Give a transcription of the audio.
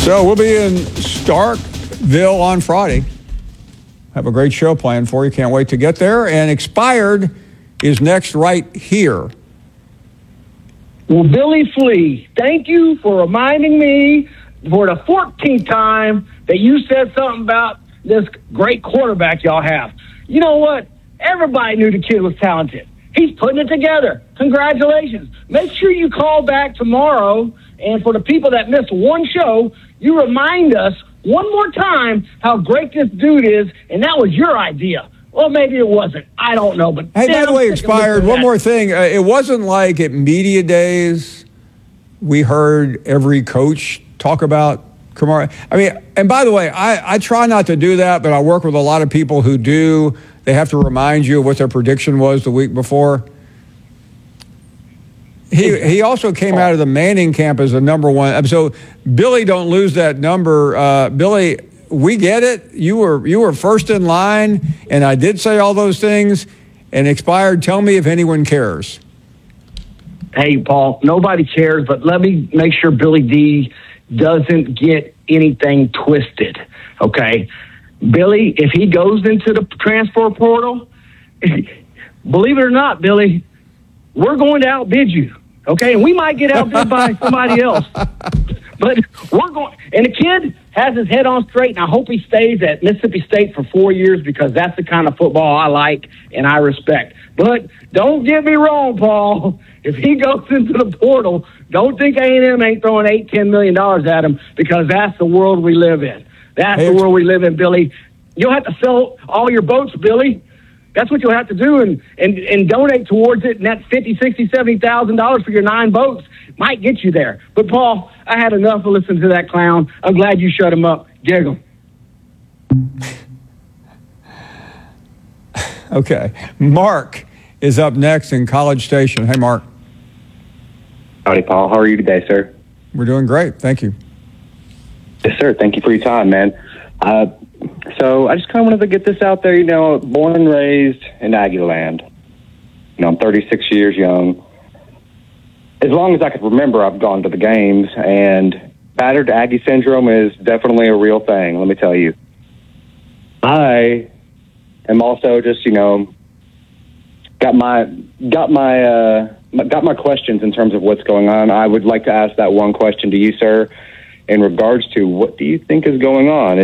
So we'll be in Starkville on Friday. Have a great show planned for you. Can't wait to get there. And Expired is next right here. Well, Billy Flea, thank you for reminding me for the 14th time that you said something about this great quarterback y'all have. You know what? Everybody knew the kid was talented. He's putting it together. Congratulations. Make sure you call back tomorrow, and for the people that missed one show, you remind us one more time how great this dude is, and that was your idea. Well, maybe it wasn't. I don't know. But hey, by the way, Expired, one more thing. It wasn't like at media days we heard every coach talk about Kamara. I mean, and by the way, I try not to do that, but I work with a lot of people who do. They have to remind you of what their prediction was the week before. He also came out of the Manning camp as the number one. So, Billy, don't lose that number. Billy, we get it. You were first in line, and I did say all those things. And Expired, tell me if anyone cares. Hey, Paul, nobody cares, but let me make sure Billy D doesn't get anything twisted, okay? Billy, if he goes into the transfer portal, believe it or not, Billy, we're going to outbid you, okay? And we might get outbid by somebody else. But we're going, and the kid has his head on straight, and I hope he stays at Mississippi State for 4 years because that's the kind of football I like and I respect. But don't get me wrong, Paul. If he goes into the portal, don't think A&M ain't throwing $8-10 million at him because that's the world we live in. That's the world we live in, Billy. You'll have to sell all your boats, Billy. That's what you'll have to do and donate towards it, and that $50,000, $60,000, $70,000 for your 9 boats might get you there. But, Paul, I had enough of listening to that clown. I'm glad you shut him up. Giggle. Okay. Mark is up next in College Station. Hey, Mark. Howdy, Paul. How are you today, sir? We're doing great. Thank you. Yes, sir. Thank you for your time, man. So I just kind of wanted to get this out there, born and raised in Aggieland. I'm 36 years young. As long as I can remember, I've gone to the games, and battered Aggie syndrome is definitely a real thing, let me tell you. I am also just, got my questions in terms of what's going on. I would like to ask that one question to you, sir, in regards to what do you think is going on?